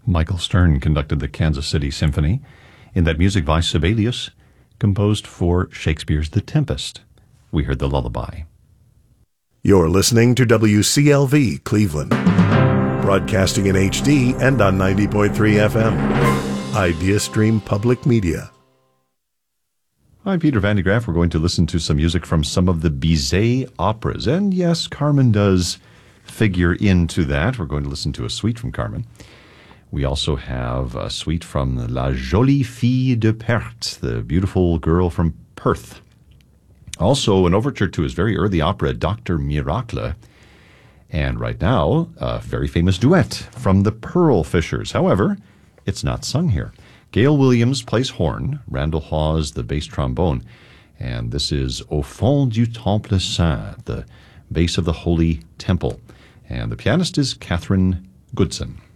Michael Stern conducted the Kansas City Symphony. In that music by Sibelius, composed for Shakespeare's The Tempest. We heard the lullaby. You're listening to WCLV Cleveland, broadcasting in HD and on 90.3 FM. Idea Stream Public Media. I'm Peter Van de Graaff. We're going to listen to some music from some of the Bizet operas. And yes, Carmen does figure into that. We're going to listen to a suite from Carmen. We also have a suite from La Jolie Fille de Perth, the beautiful girl from Perth. Also, an overture to his very early opera, Dr. Miracle. And right now, a very famous duet from the Pearl Fishers. However, it's not sung here. Gail Williams plays horn, Randall Hawes the bass trombone, and this is Au fond du Temple Saint, the base of the Holy Temple. And the pianist is Catherine Goodson.